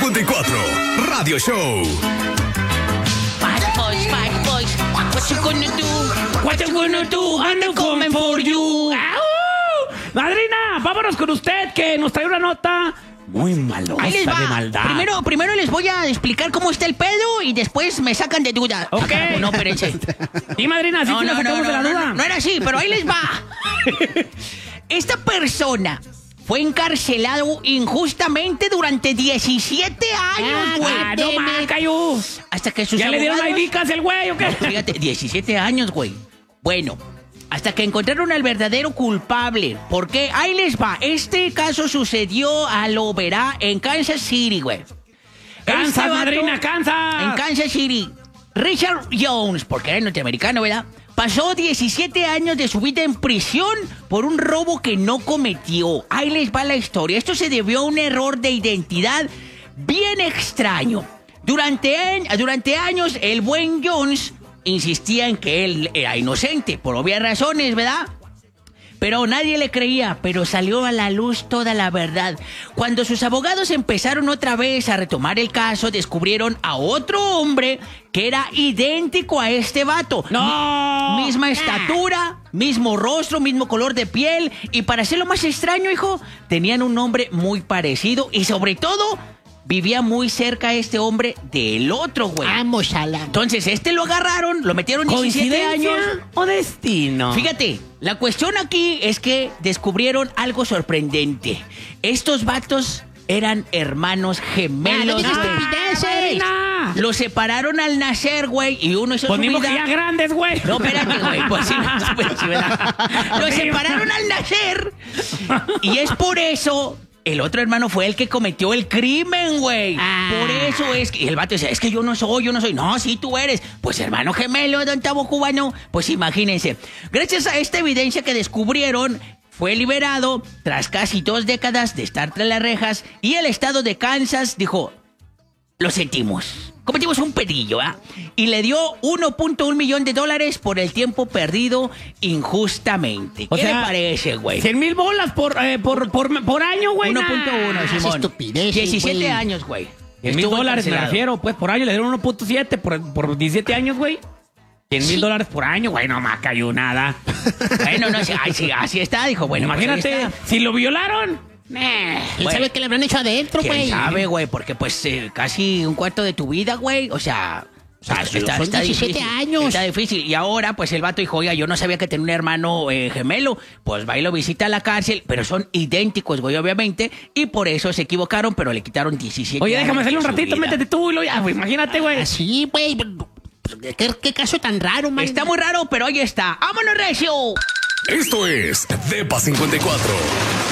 54 Radio Show. Fast boys, what you gonna do? What you gonna do? I'm coming for you. ¡Au! Madrina, vámonos con usted que nos trae una nota muy malosa Ahí les va. de maldad. Primero les voy a explicar cómo está el pedo y después me sacan de duda. Ok. No, espérense. Y madrina, ¿sí nos sacamos de la duda? No era así, pero ahí les va. Esta persona fue encarcelado injustamente durante 17 años, güey. No más, cayó. Hasta que sus ¿Ya le dieron abogados... IDicas el güey o qué? Fíjate, 17 años, güey. Bueno, hasta que encontraron al verdadero culpable. Porque ahí les va. Este caso sucedió a lo verá en Kansas City, güey. Kansas, Este vato, madrina, Kansas. En Kansas City, Richard Jones, porque era norteamericano, ¿verdad? Pasó 17 años de su vida en prisión por un robo que no cometió. Ahí les va la historia. Esto se debió a un error de identidad bien extraño. Durante años, el buen Jones insistía en que él era inocente, por obvias razones, ¿verdad? Pero nadie le creía, pero salió a la luz toda la verdad. Cuando sus abogados empezaron otra vez a retomar el caso, descubrieron a otro hombre que era idéntico a este vato. ¡No! Misma estatura, mismo rostro, mismo color de piel. Y para hacerlo más extraño, hijo, tenían un nombre muy parecido y sobre todo... vivía muy cerca este hombre del otro, güey. Vamos a la... Entonces, lo agarraron, lo metieron 17 años. o destino? Fíjate, la cuestión aquí es que descubrieron algo sorprendente. Estos vatos eran hermanos gemelos. no digas estupideces. madrina. Los separaron al nacer, güey, y uno hizo Pues su ni modo vida... que ya grandes, güey. No, espérate, güey, pues sí, ¿verdad? Los separaron al nacer y es por eso... El otro hermano fue el que cometió el crimen, güey. Por eso es que... Y el vato dice, es que yo no soy. No, sí, tú eres. Pues hermano gemelo, don Tavo Cubano. Pues imagínense. Gracias a esta evidencia que descubrieron, fue liberado tras casi 2 décadas de estar tras las rejas. Y el estado de Kansas dijo, lo sentimos. Cometimos un pedillo, ¿ah? Y le dio $1.1 millón por el tiempo perdido injustamente. O ¿Qué sea, le parece, güey? 100,000 bolas por año, güey. 1.1, Simón. estupidez, 17 güey. años, güey. 100,000 Estuvo dólares me encarcelado. refiero, pues por año le dieron 1.7 por 17 años, güey. 100,000 dólares por año, güey, no me cayó nada. Bueno, no, sí, así está, dijo. Bueno, Imagínate, pues ahí está. si lo violaron. ¿Quién Bueno. sabe qué le habrán hecho adentro, ¿Quién güey? sabe, güey? Porque pues casi un cuarto de tu vida, güey. O sea, son 17 difícil, años. Está difícil. Y ahora, pues el vato dijo, oiga, yo no sabía que tenía un hermano gemelo. Pues va y lo visita a la cárcel, pero son idénticos, güey, obviamente. Y por eso se equivocaron, pero le quitaron 17 Oye, años déjame hacerle un de su ratito, vida. métete tú y lo ya, güey. Imagínate, güey. Así, güey. ¿Qué caso tan raro, man? Está muy raro, pero ahí está. ¡Vámonos, Recio! Esto es Depa 54.